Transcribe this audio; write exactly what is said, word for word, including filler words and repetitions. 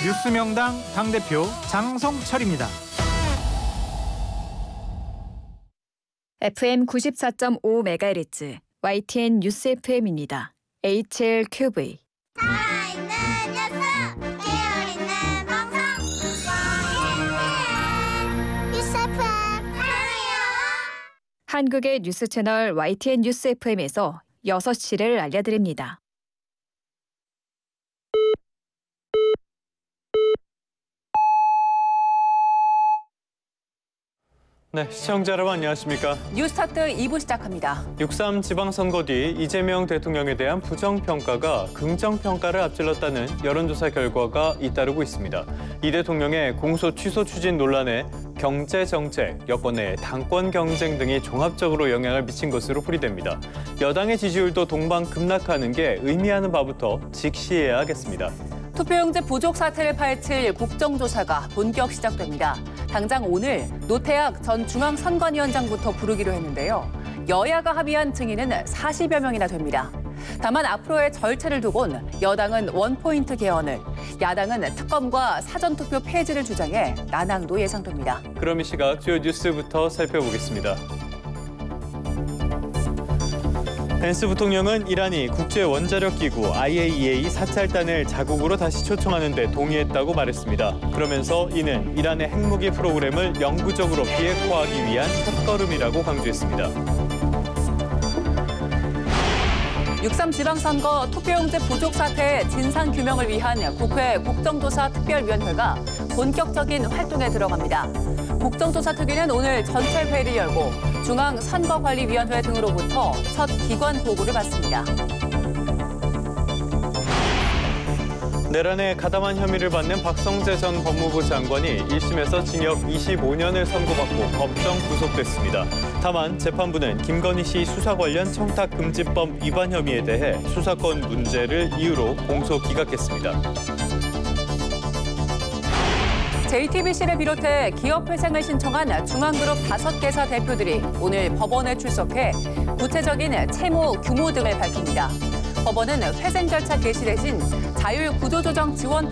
뉴스명당 당대표 장성철입니다. 에프엠 구십사 점 오 메가헤르츠 와이티엔 뉴스 에프엠입니다. 에이치엘큐브이 살아있는 뉴스, 깨어있는 방송, 와이티엔 뉴스 에프엠 사랑해요. 한국의 뉴스 채널 와이티엔 뉴스 에프엠에서 여섯 시를 알려드립니다. 네, 시청자 여러분 안녕하십니까? 뉴스타트 이 부 시작합니다. 육삼 지방선거 뒤 이재명 대통령에 대한 부정평가가 긍정평가를 앞질렀다는 여론조사 결과가 잇따르고 있습니다. 이 대통령의 공소 취소 추진 논란에 경제정책, 여권 내 당권 경쟁 등이 종합적으로 영향을 미친 것으로 풀이됩니다. 여당의 지지율도 동반급락하는 게 의미하는 바부터 직시해야 하겠습니다. 투표용지 부족 사태를 파헤칠 국정조사가 본격 시작됩니다. 당장 오늘 노태학 전 중앙선관위원장부터 부르기로 했는데요. 여야가 합의한 증인은 사십여 명이나 됩니다. 다만 앞으로의 절차를 두곤 여당은 원포인트 개헌을, 야당은 특검과 사전투표 폐지를 주장해 난항도 예상됩니다. 그럼 이 시각 주요 뉴스부터 살펴보겠습니다. 펜스 부통령은 이란이 국제원자력기구 아이에이이에이 사찰단을 자국으로 다시 초청하는 데 동의했다고 말했습니다. 그러면서 이는 이란의 핵무기 프로그램을 영구적으로 비핵화하기 위한 첫걸음이라고 강조했습니다. 육삼 지방선거 투표용지 부족 사태의 진상규명을 위한 국회 국정조사 특별위원회가 본격적인 활동에 들어갑니다. 국정조사 특위는 오늘 전체 회의를 열고 중앙선거관리위원회 등으로부터 첫 기관 보고를 받습니다. 내란에 가담한 혐의를 받는 박성재 전 법무부 장관이 일 심에서 징역 이십오 년을 선고받고 법정 구속됐습니다. 다만 재판부는 김건희 씨 수사 관련 청탁금지법 위반 혐의에 대해 수사권 문제를 이유로 공소 기각했습니다. 제이티비씨를 비롯해 기업 회생을 신청한 중앙그룹 다섯 개사 대표들이 오늘 법원에 출석해 구체적인 채무 규모 등을 밝힙니다. 법원은 회생 절차 개시 대신 자율 구조조정 지원